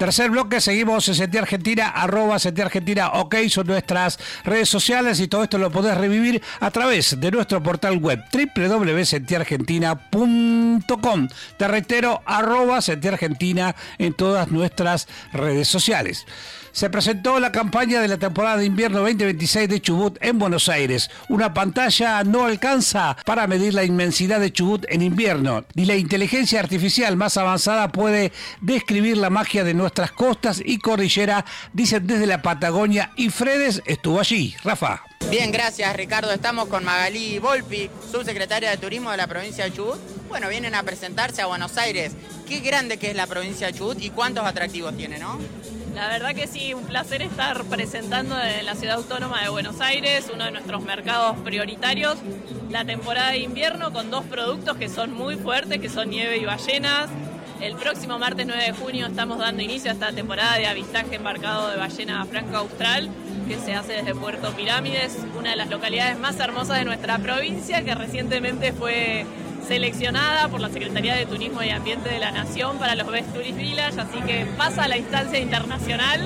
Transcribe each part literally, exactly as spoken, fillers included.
Tercer bloque, seguimos en Sentir Argentina, arroba Sentir Argentina, ok, son nuestras redes sociales y todo esto lo podés revivir a través de nuestro portal web doble u doble u doble u punto sentir argentina punto com. Te reitero, arroba Sentir Argentina en todas nuestras redes sociales. Se presentó la campaña de la temporada de invierno veinte veintiséis de Chubut en Buenos Aires. Una pantalla no alcanza para medir la inmensidad de Chubut en invierno, ni la inteligencia artificial más avanzada puede describir la magia de nuestras costas y cordillera, dicen desde la Patagonia, y Fredes estuvo allí. Rafa. Bien, gracias Ricardo. Estamos con Magalí Volpi, subsecretaria de Turismo de la provincia de Chubut. Bueno, vienen a presentarse a Buenos Aires. Qué grande que es la provincia de Chubut y cuántos atractivos tiene, ¿no? La verdad que sí, un placer estar presentando en la Ciudad Autónoma de Buenos Aires, uno de nuestros mercados prioritarios, la temporada de invierno con dos productos que son muy fuertes, que son nieve y ballenas. El próximo martes nueve de junio estamos dando inicio a esta temporada de avistaje embarcado de ballena franca austral, que se hace desde Puerto Pirámides, una de las localidades más hermosas de nuestra provincia, que recientemente fue seleccionada por la Secretaría de Turismo y Ambiente de la Nación para los Best Tourist Village, así que pasa a la instancia internacional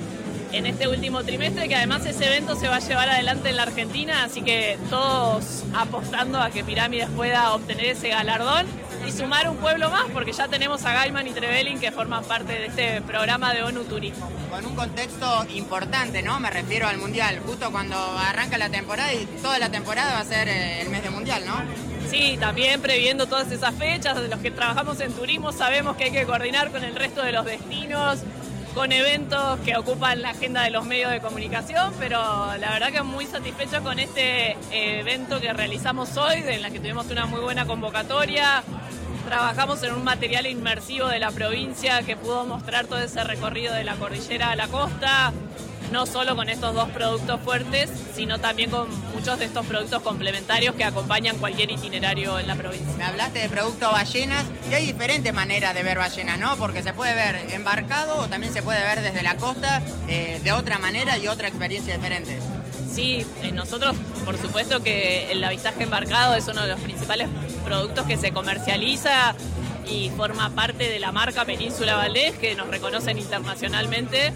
en este último trimestre, que además ese evento se va a llevar adelante en la Argentina, así que todos apostando a que Pirámides pueda obtener ese galardón y sumar un pueblo más, porque ya tenemos a Gaiman y Trevelin que forman parte de este programa de ONU Turismo. Con un contexto importante, ¿no? Me refiero al Mundial, justo cuando arranca la temporada y toda la temporada va a ser el mes de Mundial, ¿no? Sí, también previendo todas esas fechas, de los que trabajamos en turismo sabemos que hay que coordinar con el resto de los destinos, con eventos que ocupan la agenda de los medios de comunicación, pero la verdad que muy satisfecho con este evento que realizamos hoy, en la que tuvimos una muy buena convocatoria. Trabajamos en un material inmersivo de la provincia que pudo mostrar todo ese recorrido de la cordillera a la costa, no solo con estos dos productos fuertes, sino también con muchos de estos productos complementarios que acompañan cualquier itinerario en la provincia. Me hablaste de productos ballenas y hay diferentes maneras de ver ballenas, ¿no? Porque se puede ver embarcado o también se puede ver desde la costa eh, de otra manera y otra experiencia diferente. Sí, eh, nosotros por supuesto que el avistaje embarcado es uno de los principales productos que se comercializa y forma parte de la marca Península Valdés, que nos reconocen internacionalmente,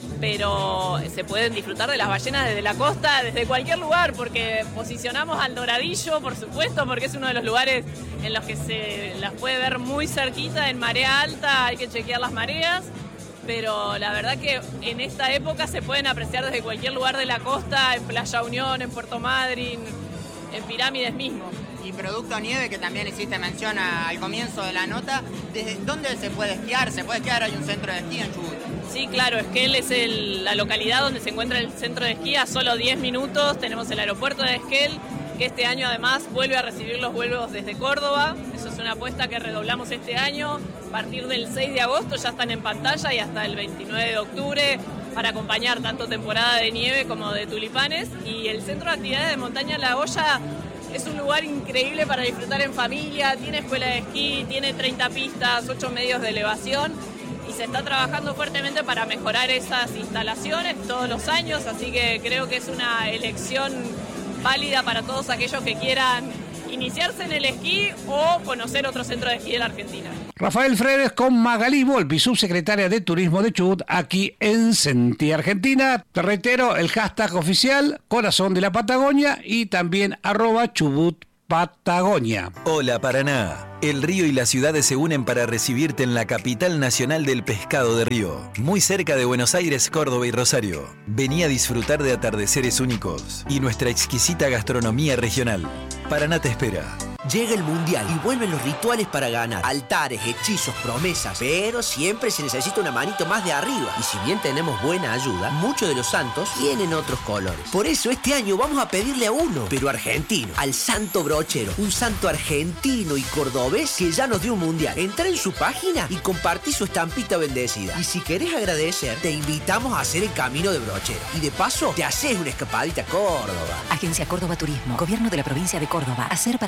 pero se pueden disfrutar de las ballenas desde la costa, desde cualquier lugar, porque posicionamos al Doradillo, por supuesto, porque es uno de los lugares en los que se las puede ver muy cerquita, en marea alta, hay que chequear las mareas, pero la verdad que en esta época se pueden apreciar desde cualquier lugar de la costa, en Playa Unión, en Puerto Madryn, en Pirámides mismo. Y producto nieve, que también hiciste mención al comienzo de la nota, ¿desde dónde se puede esquiar? ¿Se puede esquiar? Hay un centro de esquí en Chubut. Sí, claro, Esquel es el, la localidad donde se encuentra el centro de esquí, a solo diez minutos. Tenemos el aeropuerto de Esquel, que este año además vuelve a recibir los vuelos desde Córdoba. Eso es una apuesta que redoblamos este año. A partir del seis de agosto ya están en pantalla y hasta el veintinueve de octubre para acompañar tanto temporada de nieve como de tulipanes. Y el Centro de Actividades de Montaña La Hoya es un lugar increíble para disfrutar en familia. Tiene escuela de esquí, tiene treinta pistas, ocho medios de elevación. Y se está trabajando fuertemente para mejorar esas instalaciones todos los años, así que creo que es una elección válida para todos aquellos que quieran iniciarse en el esquí o conocer otro centro de esquí de la Argentina. Rafael Fredes con Magalí Volpi, subsecretaria de Turismo de Chubut, aquí en Sentir Argentina. Te reitero, el hashtag oficial, Corazón de la Patagonia, y también arroba Chubut Patagonia. Hola Paraná. El río y las ciudades se unen para recibirte en la capital nacional del pescado de río, muy cerca de Buenos Aires, Córdoba y Rosario. Vení a disfrutar de atardeceres únicos y nuestra exquisita gastronomía regional. Paraná te espera. Llega el Mundial y vuelven los rituales para ganar. Altares, hechizos, promesas. Pero siempre se necesita una manito más de arriba. Y si bien tenemos buena ayuda, muchos de los santos tienen otros colores. Por eso este año vamos a pedirle a uno, pero argentino, al Santo Brochero. Un santo argentino y cordobés que ya nos dio un Mundial. Entra en su página y compartí su estampita bendecida. Y si querés agradecer, te invitamos a hacer el camino de Brochero. Y de paso, te haces una escapadita a Córdoba. Agencia Córdoba Turismo. Gobierno de la provincia de Córdoba. Hacer para crecer.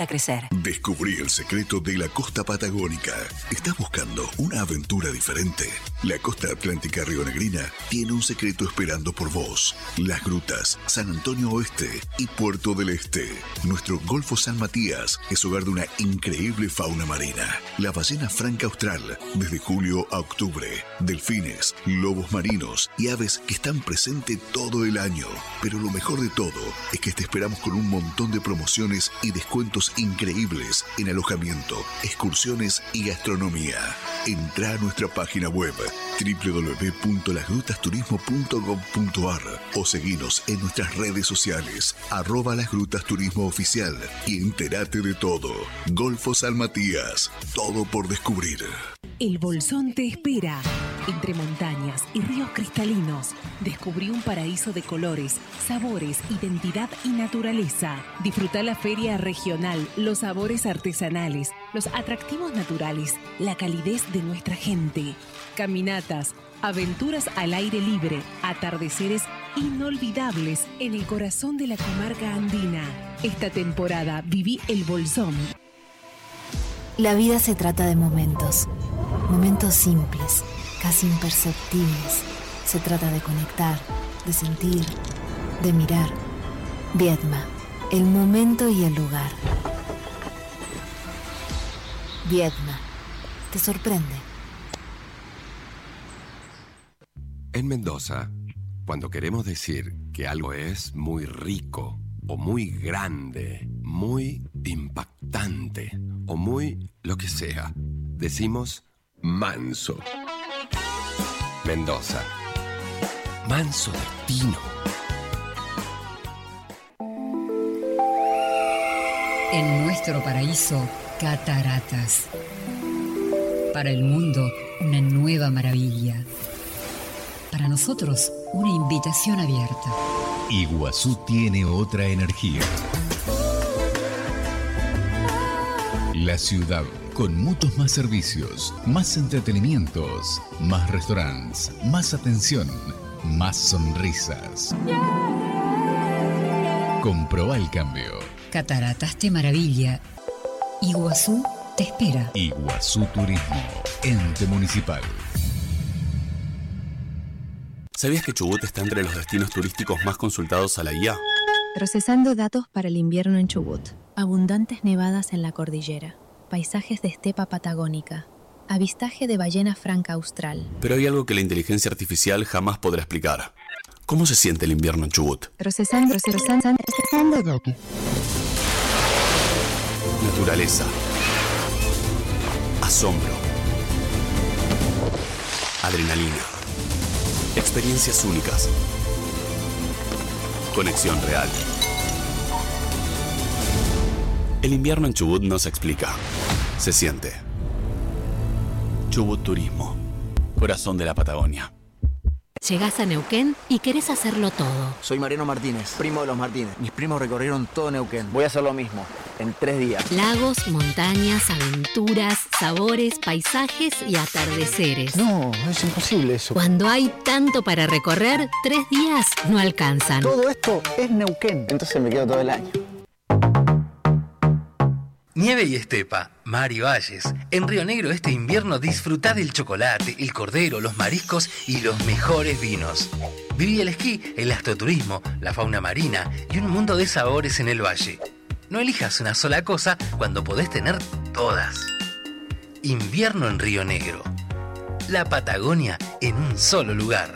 Descubrí el secreto de la costa patagónica. ¿Estás buscando una aventura diferente? La costa atlántica rionegrina tiene un secreto esperando por vos. Las grutas, San Antonio Oeste y Puerto del Este. Nuestro Golfo San Matías es hogar de una increíble fauna marina. La ballena franca austral, desde julio a octubre. Delfines, lobos marinos y aves que están presentes todo el año. Pero lo mejor de todo es que te esperamos con un montón de promociones y descuentos increíbles en alojamiento, excursiones y gastronomía. Entrá a nuestra página web doble u doble u doble u punto las grutas turismo punto gob punto ar o seguinos en nuestras redes sociales arroba Las Grutas Turismo Oficial y entérate de todo. Golfo San Matías, todo por descubrir. El Bolsón te espera. Entre montañas y ríos cristalinos, descubrí un paraíso de colores, sabores, identidad y naturaleza. Disfruta la feria regional, los sabores artesanales, los atractivos naturales, la calidez de nuestra gente. Caminatas, aventuras al aire libre, atardeceres inolvidables en el corazón de la comarca andina. Esta temporada viví el Bolsón. La vida se trata de momentos. Momentos simples, casi imperceptibles. Se trata de conectar, de sentir, de mirar. Viedma, el momento y el lugar. Viedma, te sorprende. En Mendoza, cuando queremos decir que algo es muy rico, o muy grande, muy impactante, o muy lo que sea, decimos manso. Mendoza. Manso destino. En nuestro paraíso, cataratas. Para el mundo, una nueva maravilla. Para nosotros, una invitación abierta. Iguazú tiene otra energía. La ciudad, con muchos más servicios, más entretenimientos, más restaurantes, más atención, más sonrisas. Comprobá el cambio. Cataratas te maravilla. Iguazú te espera. Iguazú Turismo, ente municipal. ¿Sabías que Chubut está entre los destinos turísticos más consultados a la I A? Procesando datos para el invierno en Chubut. Abundantes nevadas en la cordillera. Paisajes de estepa patagónica. Avistaje de ballena franca austral. Pero hay algo que la inteligencia artificial jamás podrá explicar. ¿Cómo se siente el invierno en Chubut? Procesando, procesando, procesando datos. Naturaleza. Asombro. Adrenalina. Experiencias únicas. Conexión real. El invierno en Chubut no se explica. Se siente. Chubut Turismo. Corazón de la Patagonia. Llegás a Neuquén y querés hacerlo todo. Soy Mariano Martínez, primo de los Martínez. Mis primos recorrieron todo Neuquén. Voy a hacer lo mismo, en tres días. Lagos, montañas, aventuras, sabores, paisajes y atardeceres. No, es imposible eso. Cuando hay tanto para recorrer, tres días no alcanzan. Todo esto es Neuquén. Entonces me quedo todo el año. Nieve y estepa, mar y valles. En Río Negro este invierno disfrutá del chocolate, el cordero, los mariscos y los mejores vinos. Viví el esquí, el astroturismo, la fauna marina y un mundo de sabores en el valle. No elijas una sola cosa cuando podés tener todas. Invierno en Río Negro. La Patagonia en un solo lugar.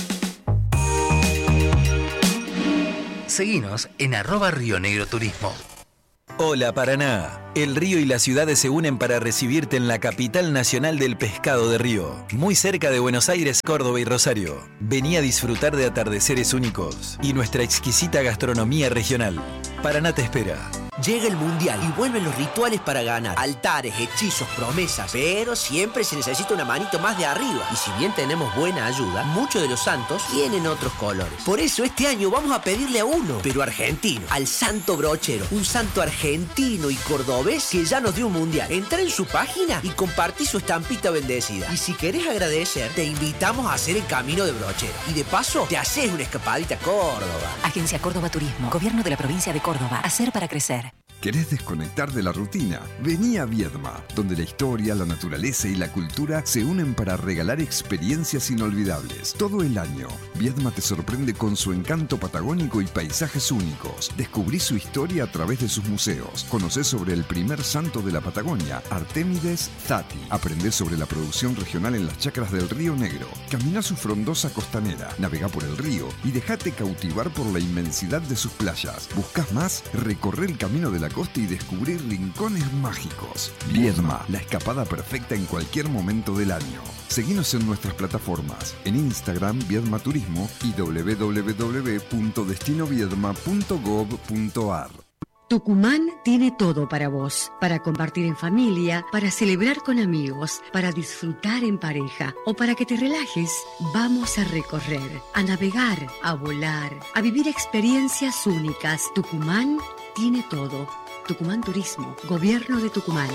Seguinos en arroba Río Negro Turismo. Hola Paraná, el río y las ciudades se unen para recibirte en la capital nacional del pescado de Río, muy cerca de Buenos Aires, Córdoba y Rosario. Vení a disfrutar de atardeceres únicos y nuestra exquisita gastronomía regional. Paraná te espera. Llega el Mundial y vuelven los rituales para ganar. Altares, hechizos, promesas. Pero siempre se necesita una manito más de arriba. Y si bien tenemos buena ayuda, muchos de los santos tienen otros colores. Por eso este año vamos a pedirle a uno, pero argentino, al Santo Brochero. Un santo argentino y cordobés que ya nos dio un Mundial. Entra en su página y compartí su estampita bendecida. Y si querés agradecer, te invitamos a hacer el camino de Brochero. Y de paso, te haces una escapadita a Córdoba. Agencia Córdoba Turismo. Gobierno de la provincia de Córdoba. Hacer para crecer. ¿Querés desconectar de la rutina? Vení a Viedma, donde la historia, la naturaleza y la cultura se unen para regalar experiencias inolvidables. Todo el año, Viedma te sorprende con su encanto patagónico y paisajes únicos. Descubrí su historia a través de sus museos. Conocé sobre el primer santo de la Patagonia, Artemides Zati. Aprendé sobre la producción regional en las chacras del Río Negro. Camina su frondosa costanera, navegá por el río y dejate cautivar por la inmensidad de sus playas. ¿Buscas más? Recorre el camino de la costa y descubrir rincones mágicos. Viedma, la escapada perfecta en cualquier momento del año. Seguinos en nuestras plataformas, en Instagram Viedma Turismo y doble u doble u doble u punto destino viedma punto gob punto ar. Tucumán tiene todo para vos, para compartir en familia, para celebrar con amigos, para disfrutar en pareja o para que te relajes. Vamos a recorrer, a navegar, a volar, a vivir experiencias únicas. Tucumán tiene todo. Tucumán Turismo, Gobierno de Tucumán.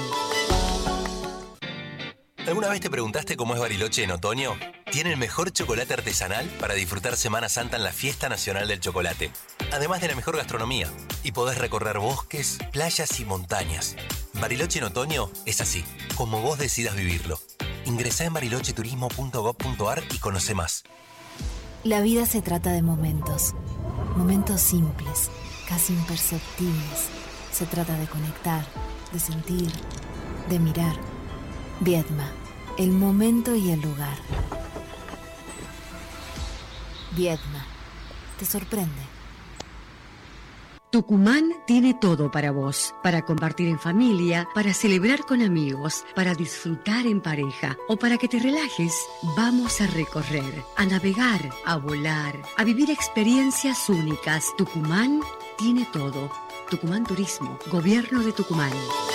¿Alguna vez te preguntaste cómo es Bariloche en otoño? Tiene el mejor chocolate artesanal para disfrutar Semana Santa en la Fiesta Nacional del Chocolate. Además de la mejor gastronomía. Y podés recorrer bosques, playas y montañas. Bariloche en otoño es así, como vos decidas vivirlo. Ingresá en bariloche turismo punto gob punto ar y conoce más. La vida se trata de momentos. Momentos simples, casi imperceptibles. Se trata de conectar, de sentir, de mirar. Viedma, el momento y el lugar. Viedma, te sorprende. Tucumán tiene todo para vos, para compartir en familia, para celebrar con amigos, para disfrutar en pareja o para que te relajes. Vamos a recorrer, a navegar, a volar, a vivir experiencias únicas. Tucumán tiene todo. Tucumán Turismo, Gobierno de Tucumán.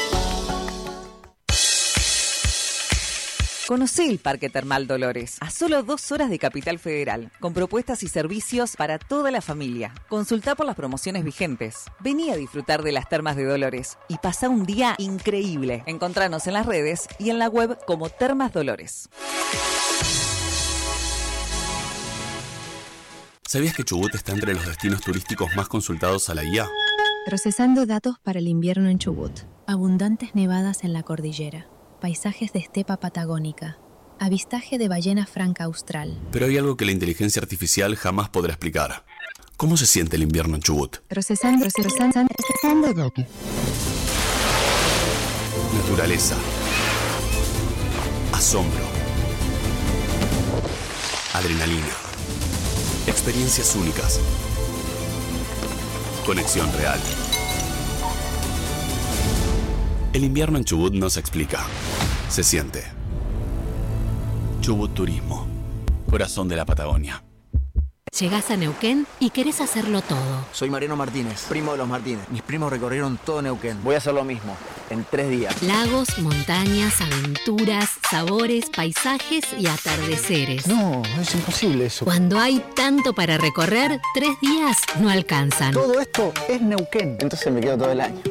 Conocé el Parque Termal Dolores, a solo dos horas de Capital Federal, con propuestas y servicios para toda la familia. Consultá por las promociones vigentes. Vení a disfrutar de las termas de Dolores y pasá un día increíble. Encontranos en las redes y en la web como Termas Dolores. ¿Sabías que Chubut está entre los destinos turísticos más consultados a la guía? Procesando datos para el invierno en Chubut. Abundantes nevadas en la cordillera. Paisajes de estepa patagónica. Avistaje de ballena franca austral. Pero hay algo que la inteligencia artificial jamás podrá explicar. ¿Cómo se siente el invierno en Chubut? Procesando, procesando, procesando datos. Naturaleza. Asombro. Adrenalina. Experiencias únicas. Conexión real. El invierno en Chubut no se explica, se siente. Chubut Turismo, corazón de la Patagonia. Llegás a Neuquén y querés hacerlo todo. Soy Mariano Martínez, primo de los Martínez. Mis primos recorrieron todo Neuquén. Voy a hacer lo mismo, en tres días. Lagos, montañas, aventuras, sabores, paisajes y atardeceres. No, es imposible eso. Cuando hay tanto para recorrer, tres días no alcanzan. Todo esto es Neuquén. Entonces me quedo todo el año.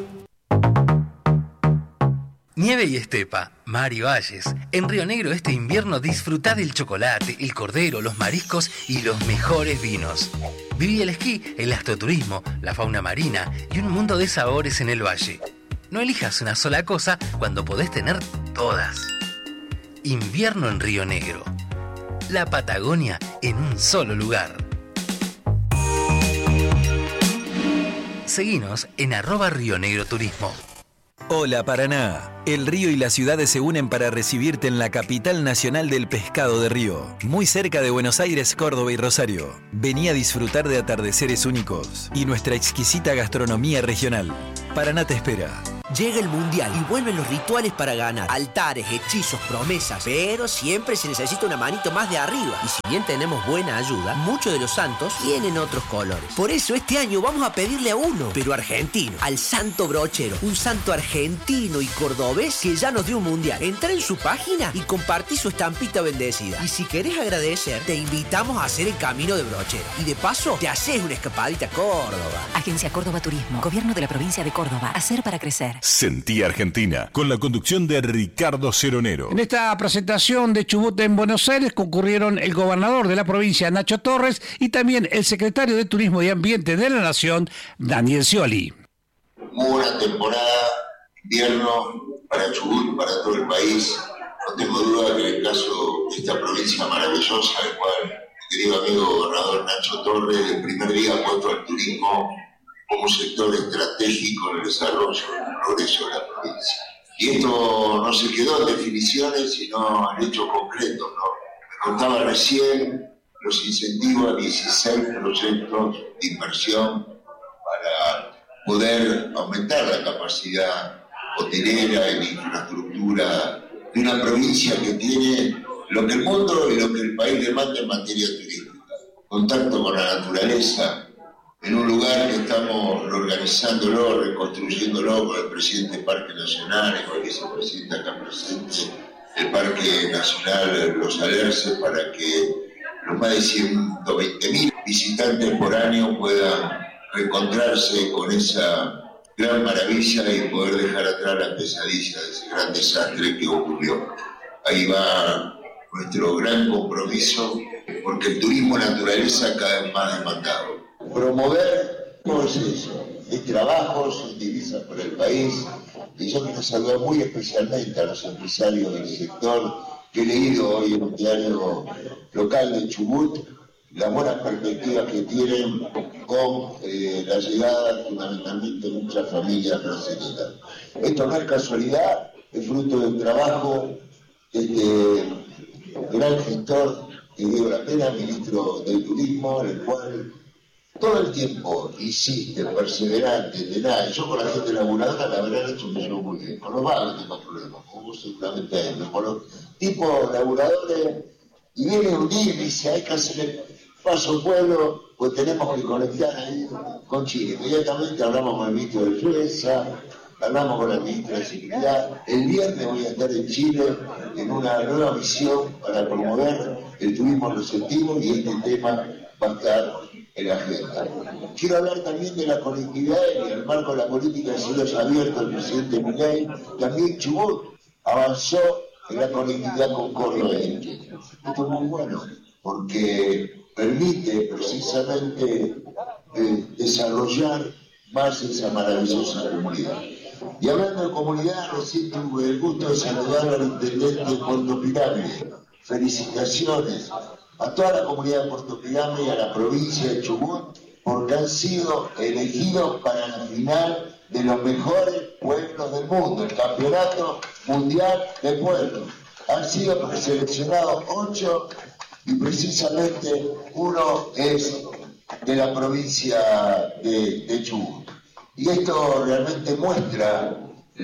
Nieve y estepa, mar y valles. En Río Negro este invierno disfrutá del chocolate, el cordero, los mariscos y los mejores vinos. Viví el esquí, el astroturismo, la fauna marina y un mundo de sabores en el valle. No elijas una sola cosa cuando podés tener todas. Invierno en Río Negro. La Patagonia en un solo lugar. Seguinos en arroba Río Negro Turismo. Hola Paraná, el río y las ciudades se unen para recibirte en la capital nacional del pescado de Río, muy cerca de Buenos Aires, Córdoba y Rosario. Vení a disfrutar de atardeceres únicos y nuestra exquisita gastronomía regional. Paraná te espera. Llega el Mundial y vuelven los rituales para ganar. Altares, hechizos, promesas. Pero siempre se necesita una manito más de arriba. Y si bien tenemos buena ayuda, muchos de los santos tienen otros colores. Por eso este año vamos a pedirle a uno, pero argentino, al Santo Brochero. Un santo argentino y cordobés que ya nos dio un Mundial. Entra en su página y compartí su estampita bendecida. Y si querés agradecer, te invitamos a hacer el camino de Brochero. Y de paso, te haces una escapadita a Córdoba. Agencia Córdoba Turismo, Gobierno de la Provincia de Córdoba. Hacer para crecer. Sentí Argentina, con la conducción de Ricardo Ceronero. En esta presentación de Chubut en Buenos Aires concurrieron el gobernador de la provincia, Nacho Torres, y también el secretario de Turismo y Ambiente de la Nación, Daniel Scioli. muy buena temporada, invierno para Chubut, para todo el país. No tengo duda que en el caso de esta provincia maravillosa, el cual mi querido amigo gobernador Nacho Torres, el primer día ha puesto al turismo como sector estratégico en el desarrollo y el progreso de la provincia. Y esto no se quedó en definiciones, sino en hechos concretos, ¿no? Me contaba recién los incentivos a dieciséis proyectos de inversión para poder aumentar la capacidad hotelera y la infraestructura de una provincia que tiene lo que el mundo y lo que el país demanda en materia turística. Contacto con la naturaleza, en un lugar que estamos reorganizándolo, reconstruyéndolo con el presidente del Parque Nacional y con el vicepresidente acá presente, el Parque Nacional Los Alerces, para que los más de ciento veinte mil visitantes por año puedan reencontrarse con esa gran maravilla y poder dejar atrás la pesadilla de ese gran desastre que ocurrió. Ahí va nuestro gran compromiso, porque el turismo naturaleza cada vez más demandado. Promover, ¿cómo es eso? Es trabajo, son divisas para el país, y yo quiero saludar muy especialmente a los empresarios del sector que he leído hoy en un diario local de Chubut, las buenas perspectivas que tienen con eh, la llegada fundamentalmente de muchas familias brasileñas. Esto no es casualidad, es fruto del trabajo de este gran gestor, que digo la pena, ministro del Turismo, en el cual todo el tiempo insiste, perseverante, tenaz. Yo con la gente laburadora la verdad he hecho me llevo muy bien. Con los vagos tengo problemas, con vos seguramente hay, con los tipos laburadores, y viene un día y dice hay que hacer el paso al pueblo, pues tenemos que conectar ahí con Chile. Inmediatamente hablamos con el ministro de Defensa, hablamos con la ministra de Seguridad. El viernes voy a estar en Chile en una nueva misión para promover el turismo receptivo y este tema va a estar en la agenda. Quiero hablar también de la conectividad y el marco de la política de cielos abiertos del presidente Milei. También Chubut avanzó en la conectividad con Córdoba. Esto es muy bueno porque permite precisamente eh, desarrollar más esa maravillosa comunidad. Y hablando de comunidad, recién tuve el gusto de saludar al intendente de Puerto Pirámide. Felicitaciones a toda la comunidad de Puerto Pirámide y a la provincia de Chubut, porque han sido elegidos para la final de los mejores pueblos del mundo, el Campeonato Mundial de Pueblos. Han sido preseleccionados ocho y precisamente uno es de la provincia de, de Chubut. Y esto realmente muestra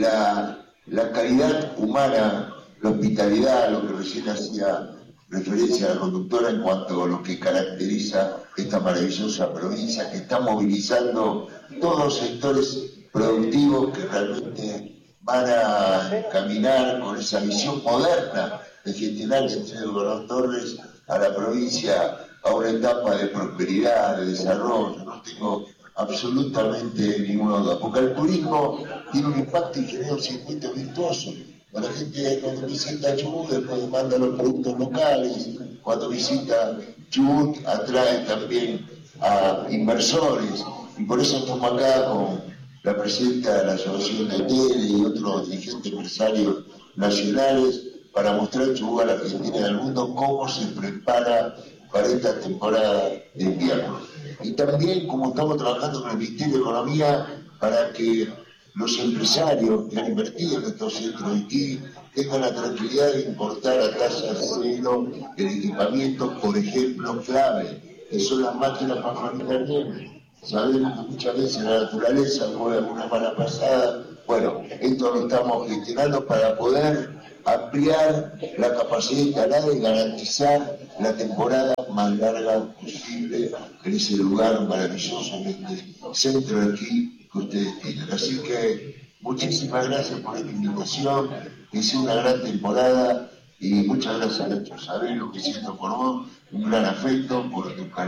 la, la calidad humana, la hospitalidad, lo que recién hacía referencia a la conductora en cuanto a lo que caracteriza esta maravillosa provincia que está movilizando todos los sectores productivos que realmente van a caminar con esa visión moderna de gestionar el Centro Gobernador Torres a la provincia a una etapa de prosperidad, de desarrollo. No tengo absolutamente ninguna duda, porque el turismo tiene un impacto y genera un circuito virtuoso. La gente cuando visita Chubut después manda los productos locales, cuando visita Chubut atrae también a inversores, y por eso estamos acá con la presidenta de la Asociación de Tele y otros dirigentes empresarios nacionales para mostrar Chubut a la Argentina y al mundo cómo se prepara para esta temporada de invierno. Y también como estamos trabajando con el Ministerio de Economía para que los empresarios que han invertido en estos centros de esquí tengan la tranquilidad de importar a tasa cero el equipamiento, por ejemplo, clave, que son las máquinas para fabricar nieve. Sabemos que muchas veces la naturaleza fue alguna mala pasada. Bueno, esto lo estamos gestionando para poder ampliar la capacidad instalada y garantizar la temporada más larga posible en ese lugar maravilloso, en este centro de esquí que ustedes tienen. Así que muchísimas gracias por esta invitación, que sea una gran temporada y muchas gracias, Nacho. Sabés lo que siento por vos, un gran afecto por tu calidad.